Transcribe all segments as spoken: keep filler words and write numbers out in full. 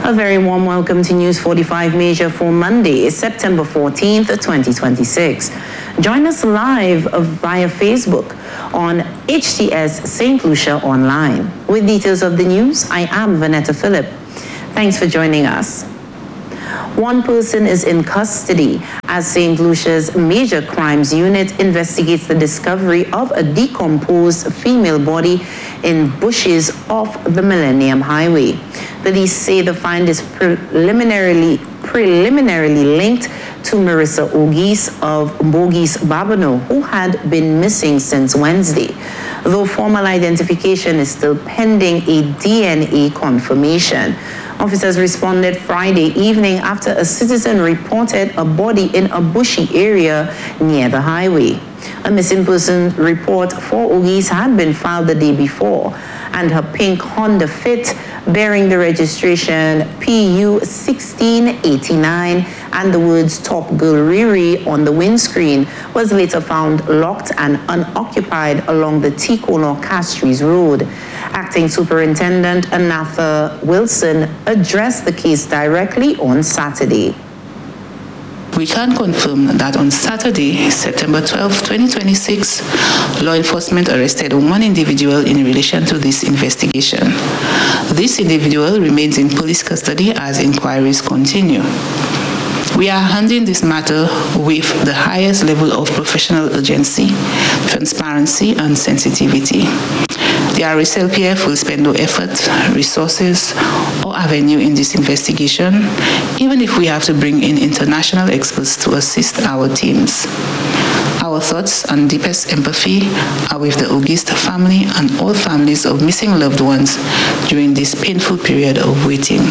A very warm welcome to News forty-five Major for Monday, September fourteenth, twenty twenty-six. Join us live via Facebook on H T S Saint Lucia Online. With details of the news, I am Vanetta Phillip. Thanks for joining us. One person is in custody as Saint Lucia's Major Crimes Unit investigates the discovery of a decomposed female body in bushes off the Millennium Highway. Police say the find is preliminarily preliminarily linked to Marissa Ogis of Mbogis Babano, who had been missing since Wednesday. Though formal identification is still pending a D N A confirmation. Officers responded Friday evening after a citizen reported a body in a bushy area near the highway. A missing person report for Ogis had been filed the day before, and her pink Honda Fit bearing the registration P U sixteen eighty-nine and the words Top Girl Riri on the windscreen was later found locked and unoccupied along the Ticono Castries Road. Acting Superintendent Anatha Wilson addressed the case directly on Saturday. We can confirm that on Saturday, September twelfth, twenty twenty-six, law enforcement arrested one individual in relation to this investigation. This individual remains in police custody as inquiries continue. We are handling this matter with the highest level of professional urgency, transparency, and sensitivity. The R S L P F will spend no effort, resources, or avenue in this investigation, even if we have to bring in international experts to assist our teams. Our thoughts and deepest empathy are with the Ogis family and all families of missing loved ones during this painful period of waiting.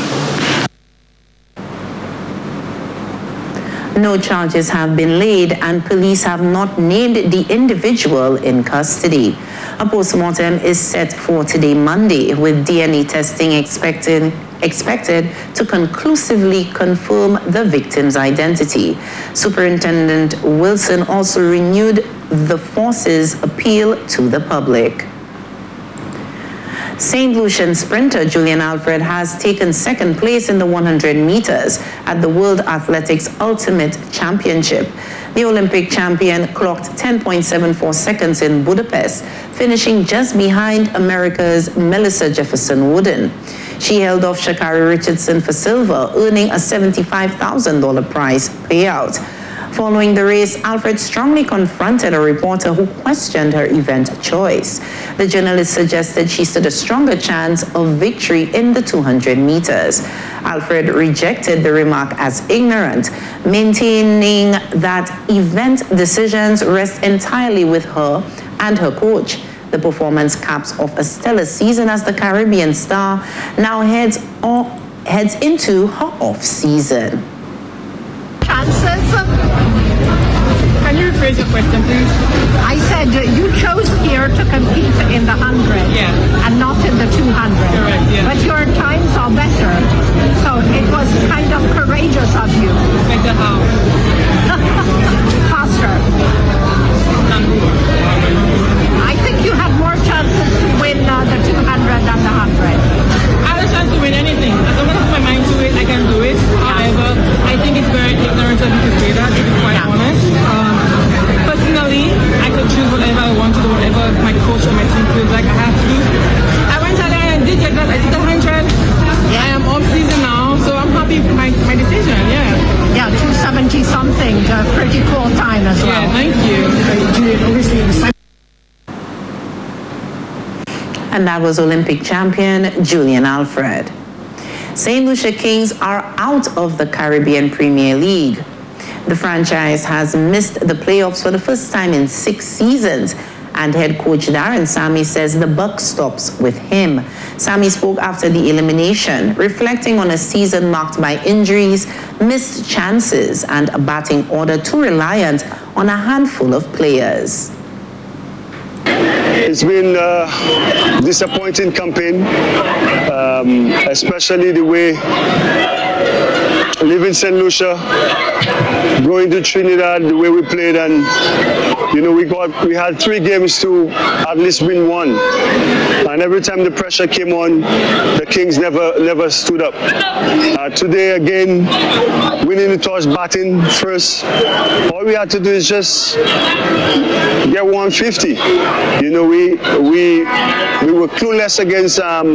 No charges have been laid and police have not named the individual in custody. A postmortem is set for today, Monday, with D N A testing expected, expected to conclusively confirm the victim's identity. Superintendent Wilson also renewed the force's appeal to the public. Saint Lucian sprinter Julian Alfred has taken second place in the one hundred meters at the World Athletics Ultimate Championship. The Olympic champion clocked ten point seven four seconds in Budapest, finishing just behind America's Melissa Jefferson Wooden. She held off Sha'Carri Richardson for silver, earning a seventy-five thousand dollars prize payout. Following the race, Alfred strongly confronted a reporter who questioned her event choice. The journalist suggested she stood a stronger chance of victory in the two hundred meters. Alfred rejected the remark as ignorant, maintaining that event decisions rest entirely with her and her coach. The performance caps off a stellar season as the Caribbean star now heads, or, heads into her off-season. Chances? Can you rephrase your question, please? I said uh, you chose here to compete in the one hundred, yeah, and not in the two hundred. Correct, yeah. But your times are better, so it was kind of courageous of you. Better how? Faster. Than who? I think you had more chances to win uh, the two hundred than the one hundred. I have a chance to win anything. As long as I put my mind to it, I can do it. However, I think it's very ignorant of me to say that, to be quite Yeah. honest. Um, personally, I could choose whatever I want to do, whatever my coach or my team feels like I have to do. I went out there and I did get that. I did the one hundred. Yeah. I am off season now, so I'm happy with my, my decision, yeah. Yeah, two seventy something, a pretty cool time as well. Yeah, thank you. And that was Olympic champion Julian Alfred. Saint Lucia Kings are out of the Caribbean Premier League. The franchise has missed the playoffs for the first time in six seasons, and head coach Darren Sammy says the buck stops with him. Sammy spoke after the elimination, reflecting on a season marked by injuries, missed chances, and a batting order too reliant on a handful of players. It's been a disappointing campaign, um, especially the way leaving Saint Lucia, going to Trinidad the way we played, and you know we got we had three games to at least win one, and every time the pressure came on, the Kings never never stood up. Uh, today again, winning the toss, batting first, all we had to do is just get one fifty. You know, we we we were clueless against um,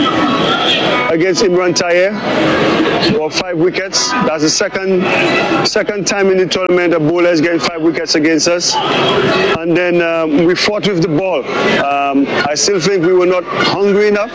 against Imran Tahir for five wickets. That's the second second time in the tournament a bowler is getting five wickets against us. And then um, we fought with the ball. Um, I still think we were not hungry enough,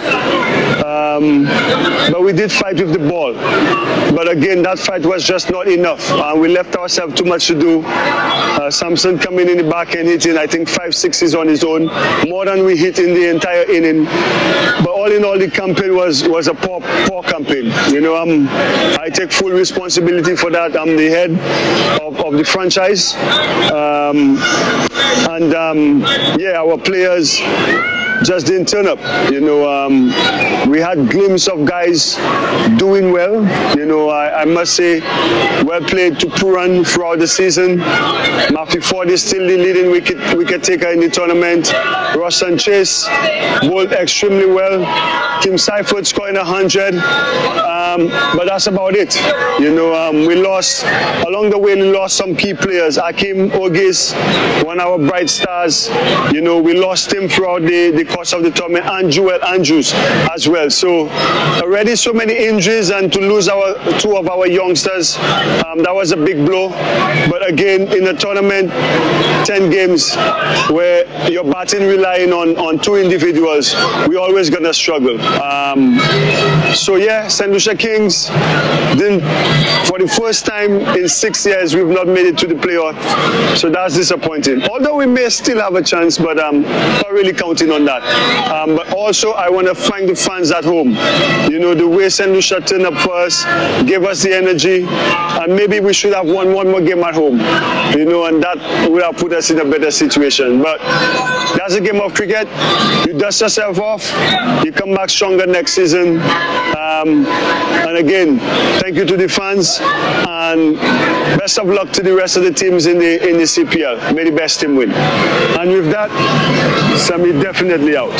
um, but we did fight with the ball. But again, that fight was just not enough. Uh, we left ourselves too much to do. Uh, Samson coming in the back and hitting, I think, five sixes on his own, more than we hit in the entire inning. But all in all, the campaign was was a poor poor campaign. You know, I'm, I take full responsibility for that. I'm the head of, of the franchise, um, and um, yeah, our players just didn't turn up. You know, um, we had glimpses of guys doing well. You know, I, I must say, well played to Puran throughout the season. Matthew Ford is still the leading wicket wicket taker in the tournament. Ross and Chase bowled extremely well. Tim Seifert scoring a hundred. Um, but that's about it. You know, um, we lost, along the way, we lost some key players. Akim Ogis, one of our bright stars. You know, we lost him throughout the, the course of the tournament, and Joel Andrews as well. So already so many injuries, and to lose our two of our youngsters, um, that was a big blow. But again, in a tournament, ten games where you're batting relying on, on two individuals, we're always going to struggle. Um, so yeah, Saint Lucia Kings, then for the first time in six years, we've not made it to the playoff. So that's disappointing. Although we may still have a chance, but I'm not really counting on that. Um, but also, I want to thank the fans at home. You know, the way Saint Lucia turned up for us, gave us the energy, and maybe we should have won one more game at home. You know, and that would have put us in a better situation. But that's a game of cricket. You dust yourself off, you come back stronger next season. Um, and again, thank you to the fans, and best of luck to the rest of the teams in the in the C P L. May the best team win. And with that, Sammy definitely out.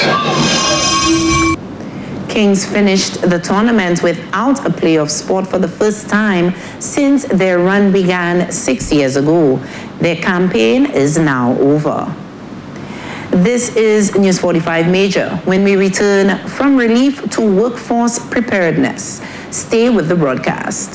Kings finished the tournament without a playoff spot for the first time since their run began six years ago. Their campaign is now over. This is News forty-five Major. When we return from relief to workforce preparedness, stay with the broadcast.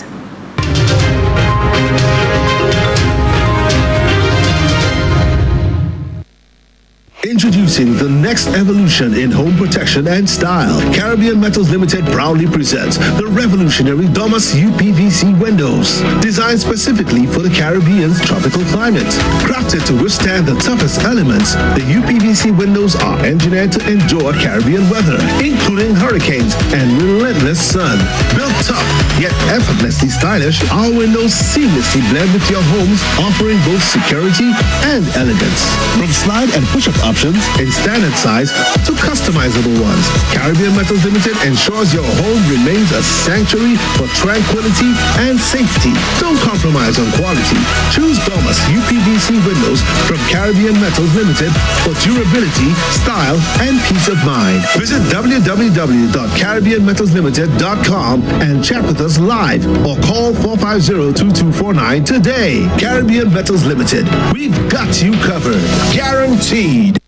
Introducing the next evolution in home protection and style. Caribbean Metals Limited proudly presents the revolutionary Domus U P V C windows. Designed specifically for the Caribbean's tropical climate. Crafted to withstand the toughest elements, the U P V C windows are engineered to endure Caribbean weather, including hurricanes and relentless sun. Built tough, yet effortlessly stylish, our windows seamlessly blend with your homes, offering both security and elegance. From slide and push-up options in standard size to customizable ones, Caribbean Metals Limited ensures your home remains a sanctuary for tranquility and safety. Don't compromise on quality. Choose Domus U P V C windows from Caribbean Metals Limited for durability, style, and peace of mind. Visit w w w dot caribbean metals limited dot com and chat with us live or call four five zero, two two four nine today. Caribbean Metals Limited. We've got you covered. Guaranteed.